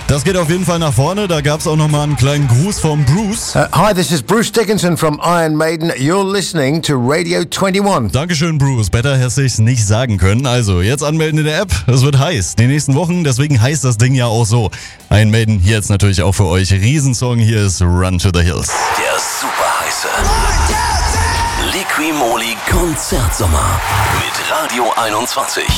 Das geht auf jeden Fall nach vorne. Da gab es auch nochmal einen kleinen Gruß vom Bruce. Hi, this is Bruce Dickinson from Iron Maiden. You're listening to Radio 21. Dankeschön, Bruce. Besser hätte ich's nicht sagen können. Also, jetzt anmelden in der App. Es wird heiß. Die nächsten Wochen, deswegen heißt das Ding ja auch so. Iron Maiden hier jetzt natürlich auch für euch. Riesensong, hier ist Run to the Hills. Der super heiße Liqui Moly Konzertsommer mit Radio 21.